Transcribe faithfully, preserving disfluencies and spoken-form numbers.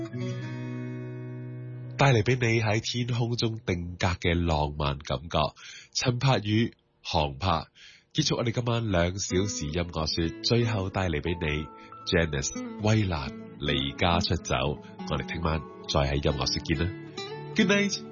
帶嚟俾你喺天空中定格嘅浪漫感覺。陳柏宇、航柏結束我哋今晚兩小時音樂說，最後帶嚟俾你 Janice 衛蘭離家出走。我哋聽晚再喺音樂說見啦。Good night。